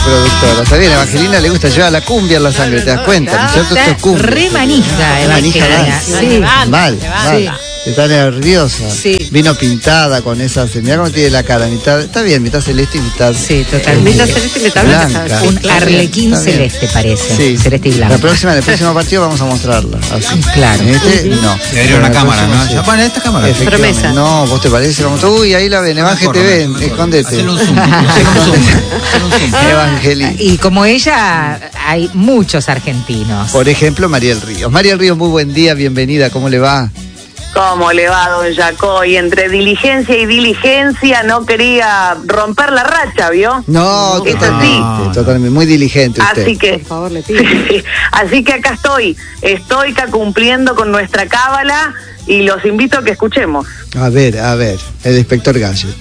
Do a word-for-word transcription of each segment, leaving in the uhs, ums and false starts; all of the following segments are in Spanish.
productora. Está bien, a Evangelina le gusta llevar la cumbia en la sangre, ¿te das cuenta? ¿No es cierto? Esto es cumbia. Re manija, Evangelina. Sí. Mal, mal. Sí. Está nerviosa. Sí. Vino pintada con esas. Mirá cómo tiene la cara. Mitad, está bien, mitad celeste y mitad. Sí, totalmente. Eh, mitad celeste y mitad blanca. Un arlequín está bien. celeste parece. Sí. Celeste y blanco. La próxima, en el próximo partido vamos a mostrarla. Así. Claro. En este, Uh-huh. no. Debería una cámara, ¿no? Sí. Ya pone esta cámara. Promesa. No, ¿vos te parece? Vamos, uy, ahí la ven. Evange te ven. Escondete. Hacele un zoom. Hacele un zoom. Hacele un zoom. Evangelina. Y como ella, hay muchos argentinos. Por ejemplo, Mariel Ríos. Mariel Ríos, muy buen día, bienvenida. ¿Cómo le va? ¿Cómo le va, don Yacoy? Entre diligencia y diligencia no quería romper la racha, ¿vio? No, Eso totalmente, sí. totalmente, muy diligente usted. Así que, Por favor, le pido. sí, así que acá estoy, estoy acá cumpliendo con nuestra cábala y los invito a que escuchemos. A ver, a ver, el inspector Gadget.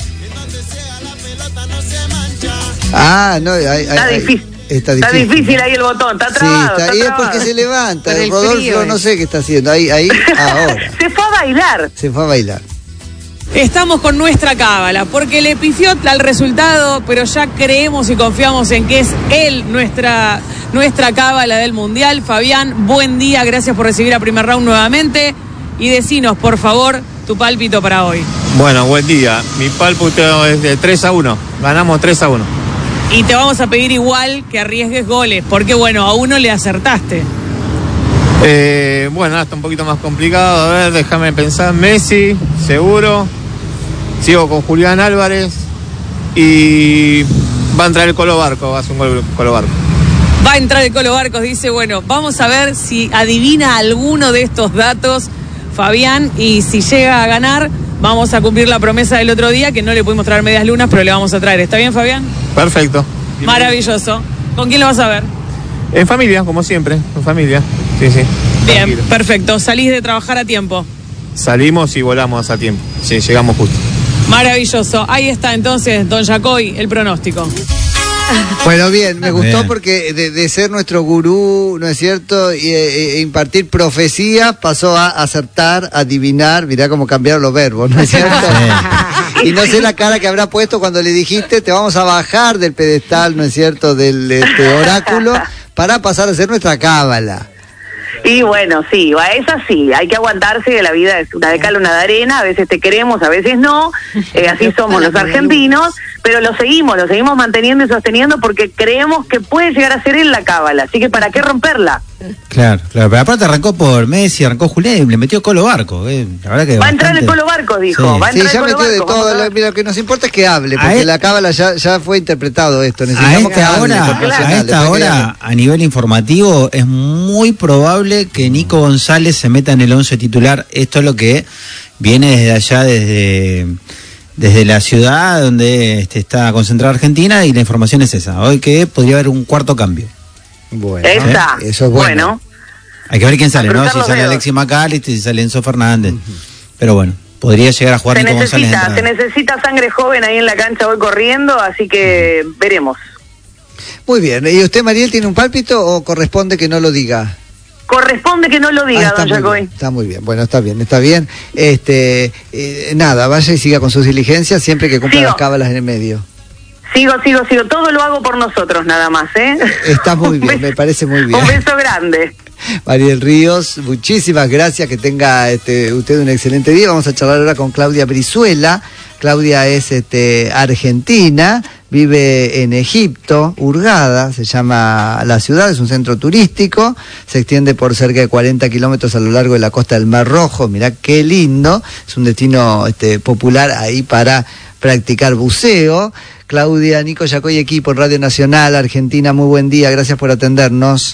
Ah, no, hay, hay, Está hay, difícil. Está Está difícil. difícil ahí el botón, está Sí, trabado. está, está y es trabado. porque se levanta. Por el Rodolfo frío, no eh. sé qué está haciendo. Ahí, ahí, ahora. Se fue a bailar. Se fue a bailar. Estamos con nuestra cábala, porque le pifió al resultado, pero ya creemos y confiamos en que es él nuestra, nuestra cábala del Mundial. Fabián, buen día, gracias por recibir a Primer Round nuevamente. Y decinos, por favor, tu pálpito para hoy. Bueno, buen día. Mi pálpito es de tres a uno. Ganamos tres a uno. Y te vamos a pedir igual que arriesgues goles, porque bueno, a uno le acertaste. Eh, bueno, está un poquito más complicado. A ver, déjame pensar. Messi, seguro. Sigo con Julián Álvarez. Y va a entrar el Colo Barco. Va a hacer un gol el Colo Barco. Va a entrar el Colo Barcos, dice, bueno, vamos a ver si adivina alguno de estos datos, Fabián, y si llega a ganar, vamos a cumplir la promesa del otro día, que no le pudimos traer medias lunas, pero le vamos a traer. ¿Está bien, Fabián? Perfecto. Maravilloso. ¿Con quién lo vas a ver? En familia, como siempre. En familia. Sí, sí. Bien, Tranquilo. perfecto. Salís de trabajar a tiempo. Salimos y volamos a tiempo. Sí, llegamos justo. Maravilloso. Ahí está entonces, don Yacoy, el pronóstico. Bueno, bien, me gustó Bien. porque de, de ser nuestro gurú, ¿no es cierto? Y e, e impartir profecías, pasó a acertar, adivinar, mirá cómo cambiaron los verbos, ¿no es cierto? Y no sé la cara que habrá puesto cuando le dijiste, te vamos a bajar del pedestal, ¿no es cierto?, del este, oráculo, para pasar a ser nuestra cábala. Y bueno, sí, es así, hay que aguantarse, de la vida es una de cal, una de arena, a veces te queremos, a veces no, eh, así somos los argentinos, pero lo seguimos, lo seguimos manteniendo y sosteniendo porque creemos que puede llegar a ser él la cábala, así que ¿para qué romperla? Claro, claro, pero aparte arrancó por Messi, arrancó Julián y le metió Colo Barco. Eh. La verdad que Va a entrar bastante... el Colo Barcos, dijo, Sí. va a Sí, entrar ya el Colo metió de Barcos, todo, vamos a lo, ver. mira, lo que nos importa es que hable, A porque él- la cábala ya, ya fue interpretado esto, A necesitamos que esta hable. hora, profesional, a esta después que hora, a nivel informativo, es muy probable que Nico González se meta en el once titular. Esto es lo que viene desde allá, desde, desde la ciudad donde este, está concentrada Argentina, y la información es esa. Hoy que podría haber un cuarto cambio. Bueno, Esa, eso es bueno. bueno. Hay que ver quién sale, A ¿no? cruzar Si los sale dedos. Alexis McAllister, si sale Enzo Fernández. Pero bueno, podría llegar a jugar Se Nico González. de necesita, se entrada. necesita sangre joven ahí en la cancha hoy corriendo, así que veremos. Muy bien, ¿y usted, Mariel, tiene un pálpito o corresponde que no lo diga? Corresponde que no lo Ah, diga, está, don muy Yacoy. bien, está muy bien, bueno, está bien, está bien. Este, eh, nada, vaya y siga con sus diligencias siempre que cumpla Sigo. las cábalas en el medio. Sigo, sigo, sigo. Todo lo hago por nosotros nada más, ¿eh? Está muy Un bien, beso- me parece muy bien. Un beso grande. Mariel Ríos, muchísimas gracias, que tenga este, usted un excelente día. Vamos a charlar ahora con Claudia Brizuela. Claudia es este, argentina, vive en Egipto, Hurghada, se llama la ciudad, es un centro turístico, se extiende por cerca de cuarenta kilómetros a lo largo de la costa del Mar Rojo. Mirá qué lindo, es un destino este, popular ahí para practicar buceo. Claudia, Nico Yacoy, equipo Radio Nacional Argentina, muy buen día, gracias por atendernos.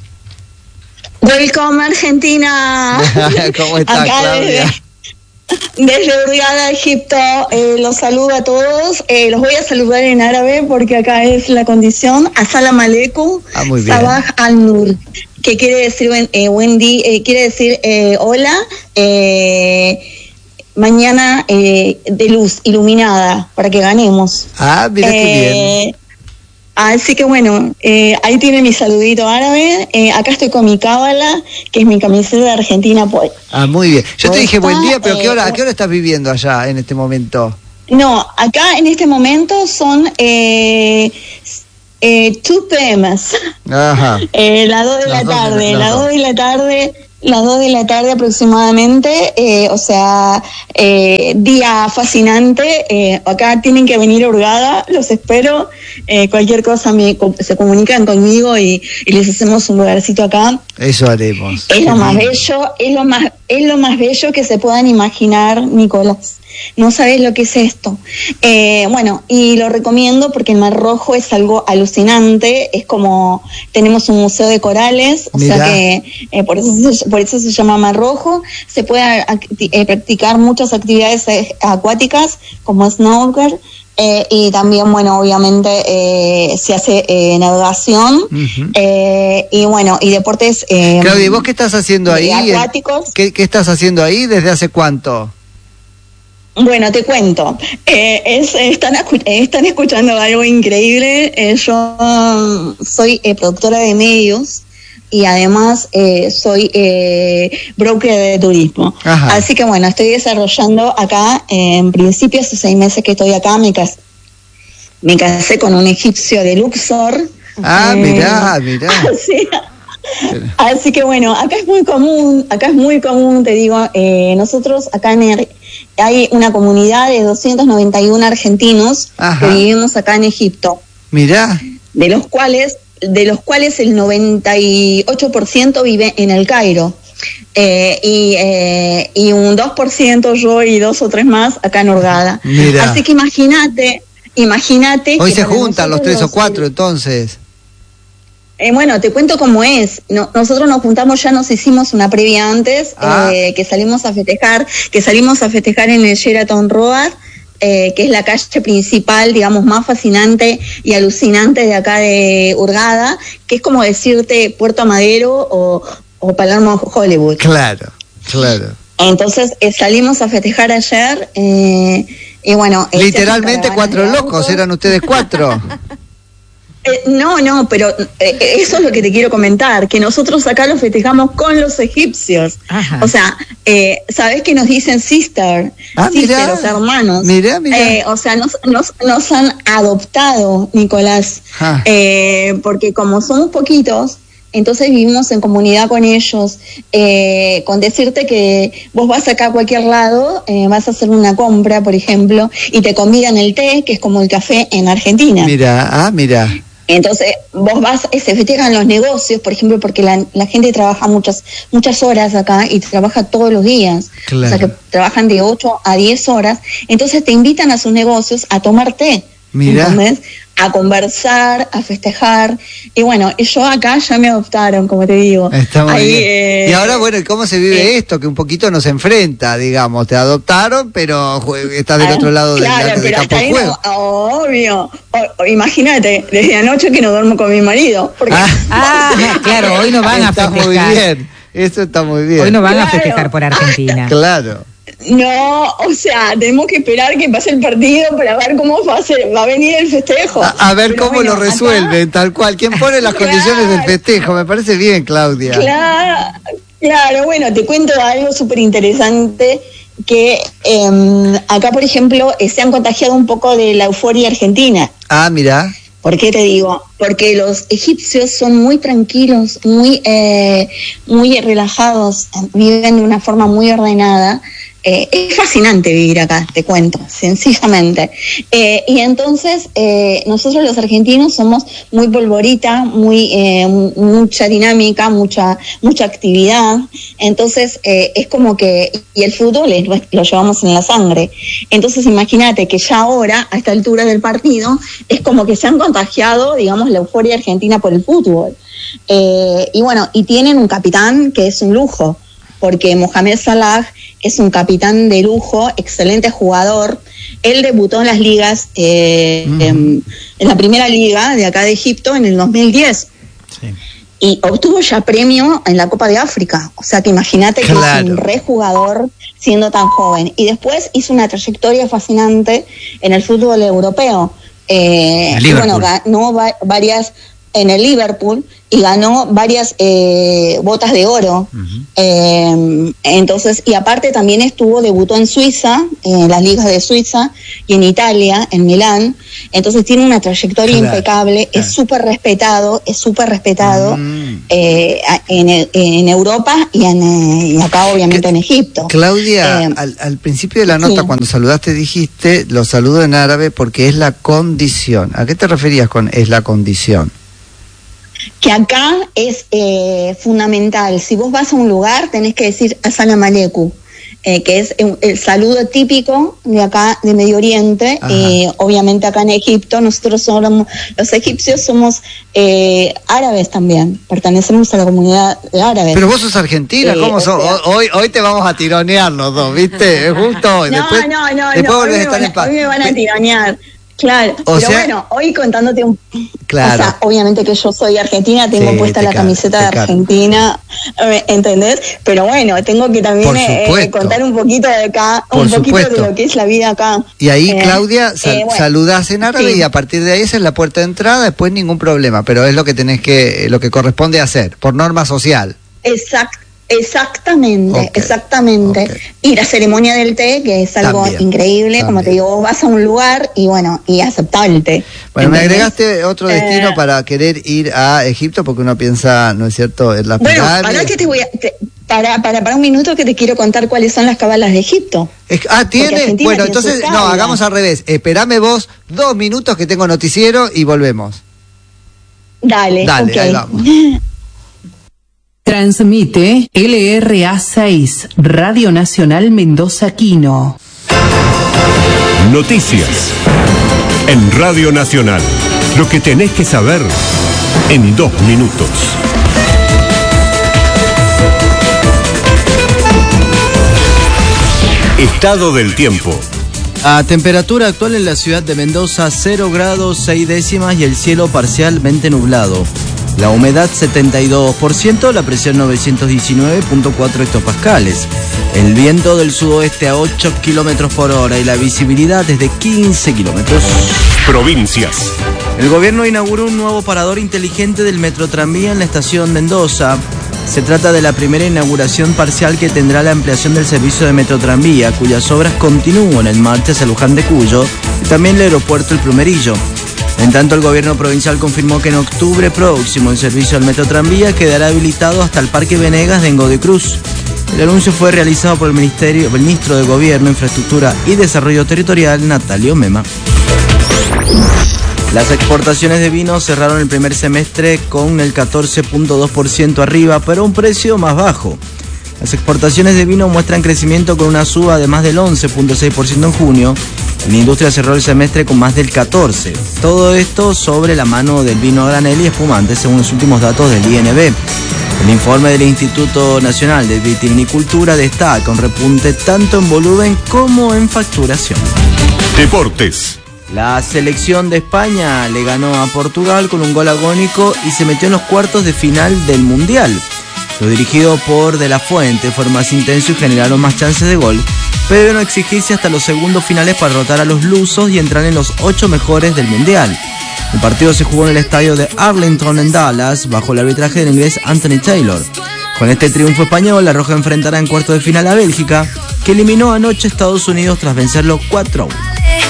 Welcome Argentina. ¿Cómo está, Acá Claudia? Desde, desde Hurghada, Egipto, eh, los saludo a todos. Eh, los voy a saludar en árabe porque acá es la condición. Assalam alaikum. Ah, muy bien. Sabah al-Nur, que quiere decir buen, eh, buen día, eh, quiere decir eh, hola. Eh, mañana eh, de luz iluminada para que ganemos. Ah, mira qué bien. Eh, Así que bueno, eh, ahí tiene mi saludito árabe. Eh, acá estoy con mi cábala, que es mi camiseta de Argentina. Pues. Ah, muy bien. Yo te dije Está, buen día, pero ¿qué hora, eh, ¿a qué hora estás viviendo allá en este momento? No, acá en este momento son eh, Eh, two P M. Ajá. Eh, las dos de la tarde, las dos de la tarde, las dos de la tarde aproximadamente, eh, o sea, eh, día fascinante, eh, acá tienen que venir a Hurgada, los espero, eh, cualquier cosa me, se comunican conmigo y, y les hacemos un lugarcito acá. Eso haremos. Es lo más bello, es lo más, es lo más bello que se puedan imaginar, Nicolás. No sabes lo que es esto. Eh, bueno, y lo recomiendo porque el Mar Rojo es algo alucinante. Es como, tenemos un museo de corales, o Mirá. sea que eh, por, eso se, por eso se llama Mar Rojo. Se puede acti- eh, practicar muchas actividades eh, acuáticas como snowboard. Eh, y también, bueno, obviamente eh, se hace eh, navegación uh-huh. eh, y bueno, y deportes eh, Claudia, ¿y vos qué estás haciendo ahí? Acuáticos. ¿Qué, ¿Qué estás haciendo ahí? ¿Desde hace cuánto? Bueno, te cuento. Eh, es, están, están escuchando algo increíble. Eh, yo um, soy eh, productora de medios y además eh, soy eh, broker de turismo. Ajá. Así que bueno, estoy desarrollando acá, eh, en principio hace seis meses que estoy acá, me casé, me casé con un egipcio de Luxor. Ah, eh, mirá, mirá. Así, así que bueno, acá es muy común, acá es muy común, te digo, eh, nosotros acá en el, hay una comunidad de doscientos noventa y uno argentinos Ajá. que vivimos acá en Egipto. Mirá. De los cuales, de los cuales el noventa y ocho por ciento vive en el Cairo. Eh, y, eh, y un dos por ciento yo y dos o tres más acá en Hurgada. Mirá. Así que imagínate, imagínate. Hoy se juntan los tres los, o cuatro entonces. Eh, bueno, te cuento cómo es. No, nosotros nos juntamos, ya nos hicimos una previa antes, ah. eh, que salimos a festejar, que salimos a festejar en el Sheraton Road, eh, que es la calle principal, digamos, más fascinante y alucinante de acá de Hurgada, que es como decirte Puerto Madero o, o Palermo Hollywood. Claro, claro. Entonces eh, salimos a festejar ayer eh, y bueno... Literalmente cuatro locos, eran ustedes cuatro. Eh, no, no, pero eh, eso es lo que te quiero comentar, que nosotros acá lo festejamos con los egipcios. Ajá. O sea, eh, ¿sabés que nos dicen sister? Ah, sister, mirá, los hermanos. Mirá, mirá. Eh, o sea, nos, nos, nos han adoptado, Nicolás, ah. eh, porque como somos poquitos, entonces vivimos en comunidad con ellos. Eh, con decirte que vos vas acá a cualquier lado, eh, vas a hacer una compra, por ejemplo, y te convidan el té, que es como el café en Argentina. Mira, ah, mira. Entonces, vos vas, se festejan los negocios, por ejemplo, porque la, la gente trabaja muchas muchas horas acá y trabaja todos los días. Claro. O sea, que trabajan de ocho a diez horas. Entonces, te invitan a sus negocios a tomar té. Mirá. ¿Entendés? A conversar, a festejar. Y bueno, yo acá ya me adoptaron, como te digo. Está muy Ahí, bien. Eh, y ahora, bueno, ¿cómo se vive eh, esto? Que un poquito nos enfrenta, digamos. Te adoptaron, pero estás del ah, otro lado claro, del, del pero campo de juego. No, obvio. O, o, imagínate, desde anoche que no duermo con mi marido. Porque, ah, ah, claro, hoy no van a festejar. Está muy bien. Eso está muy bien. Hoy no van claro. a festejar por Argentina. Claro. No, o sea, tenemos que esperar que pase el partido para ver cómo va a, ser, va a venir el festejo. A, a ver Pero cómo bueno, lo resuelven, acá... tal cual. ¿Quién pone las claro. condiciones del festejo? Me parece bien, Claudia. Claro, claro. Bueno, te cuento algo súper interesante, que eh, acá, por ejemplo, eh, se han contagiado un poco de la euforia argentina. Ah, mira. ¿Por qué te digo? Porque los egipcios son muy tranquilos, muy, eh, muy relajados, viven de una forma muy ordenada. Eh, es fascinante vivir acá, te cuento, sencillamente. Eh, y entonces, eh, nosotros los argentinos somos muy polvorita, muy eh, mucha dinámica, mucha mucha actividad. Entonces, eh, es como que, y el fútbol es, lo llevamos en la sangre. Entonces, imagínate que ya ahora, a esta altura del partido, es como que se han contagiado, digamos, la euforia argentina por el fútbol. Eh, y bueno, y tienen un capitán que es un lujo, porque Mohamed Salah es un capitán de lujo, excelente jugador. Él debutó en las ligas, eh, mm. en, en la primera liga de acá de Egipto en el dos mil diez. Sí. Y obtuvo ya premio en la Copa de África. O sea que imagínate claro. que es un re jugador siendo tan joven. Y después hizo una trayectoria fascinante en el fútbol europeo. Eh, y bueno, ganó va, varias... en el Liverpool y ganó varias eh, botas de oro. Uh-huh. eh, entonces, y aparte también estuvo, debutó en Suiza, en las ligas de Suiza y en Italia, en Milán. Entonces tiene una trayectoria claro, impecable, claro. es súper respetado, es súper respetado uh-huh. eh, en, en Europa y, en, y acá obviamente en Egipto. Claudia, eh, al, al principio de la nota sí. cuando saludaste dijiste, lo saludo en árabe porque es la condición. ¿A qué te referías con es la condición? Que acá es eh, fundamental. Si vos vas a un lugar, tenés que decir Assalam Aleikum, eh, que es el, el saludo típico de acá, de Medio Oriente. Y eh, obviamente acá en Egipto, nosotros somos, los egipcios somos eh, árabes también, pertenecemos a la comunidad de árabes. Pero vos sos argentina, eh, ¿cómo sos? O sea, hoy, hoy te vamos a tironear los dos, ¿viste? Justo hoy. No, después, no, no, después no, volvés hoy, a estar me en paz. hoy me van a tironear. Claro, o pero sea, bueno, hoy contándote un... Claro. O sea, obviamente que yo soy argentina, tengo sí, puesta la car- camiseta de Argentina, ¿entendés? Pero bueno, tengo que también eh, contar un poquito de acá, Por un poquito supuesto. de lo que es la vida acá. Y ahí, eh, Claudia, sal- eh, bueno, saludás en árabe sí. y a partir de ahí esa es la puerta de entrada, después ningún problema, pero es lo que tenés que, lo que corresponde hacer, por norma social. Exacto. Exactamente, okay. exactamente. Okay. Y la ceremonia del té, que es algo también, increíble, también. Como te digo, vos vas a un lugar y bueno, y aceptá el té. Bueno, ¿entendés? Me agregaste otro destino eh, para querer ir a Egipto, porque uno piensa, ¿no es cierto?, en la pirámide. Bueno, para que te voy a, te, para, para, para un minuto que te quiero contar cuáles son las cabalas de Egipto. Es, ah, ¿tiene? Bueno, entonces, no, hagamos al revés. Esperame vos dos minutos que tengo noticiero y volvemos. Dale, Dale, okay. ahí vamos. Transmite L R A seis, Radio Nacional Mendoza Quino. Noticias en Radio Nacional. Lo que tenés que saber en dos minutos. Estado del tiempo. A temperatura actual en la ciudad de Mendoza, cero grados seis décimas y el cielo parcialmente nublado. La humedad setenta y dos por ciento, la presión novecientos diecinueve punto cuatro hectopascales. El viento del sudoeste a ocho kilómetros por hora y la visibilidad es de quince kilómetros. Provincias. El gobierno inauguró un nuevo parador inteligente del Metrotranvía en la estación Mendoza. Se trata de la primera inauguración parcial que tendrá la ampliación del servicio de Metrotranvía, cuyas obras continúan en marcha hacia Luján de Cuyo y también el aeropuerto El Plumerillo. En tanto, el gobierno provincial confirmó que en octubre próximo el servicio del Metrotranvía quedará habilitado hasta el Parque Venegas de Godoy Cruz. El anuncio fue realizado por el Ministerio, el ministro de Gobierno, Infraestructura y Desarrollo Territorial, Natalio Mema. Las exportaciones de vino cerraron el primer semestre con el catorce punto dos por ciento arriba, pero a un precio más bajo. Las exportaciones de vino muestran crecimiento con una suba de más del once punto seis por ciento en junio. La industria cerró el semestre con más del catorce por ciento. Todo esto sobre la mano del vino a granel y espumante, según los últimos datos del I N B. El informe del Instituto Nacional de Vitivinicultura destaca un repunte tanto en volumen como en facturación. Deportes. La selección de España le ganó a Portugal con un gol agónico y se metió en los cuartos de final del Mundial. Los dirigidos por De La Fuente fueron más intensos y generaron más chances de gol, pero debieron exigirse hasta los segundos finales para derrotar a los lusos y entrar en los ocho mejores del Mundial. El partido se jugó en el estadio de Arlington en Dallas, bajo el arbitraje del inglés Anthony Taylor. Con este triunfo español, la Roja enfrentará en cuartos de final a Bélgica, que eliminó anoche a Estados Unidos tras vencerlo cuatro a uno.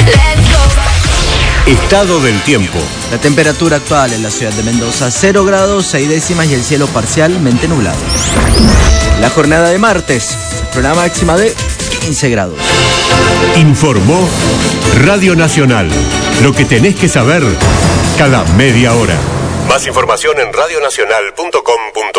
Estado del tiempo. La temperatura actual en la ciudad de Mendoza, cero grados seis décimas y el cielo parcialmente nublado. La jornada de martes, programa máxima de quince grados. Informó Radio Nacional. Lo que tenés que saber cada media hora. Más información en radionacional punto com punto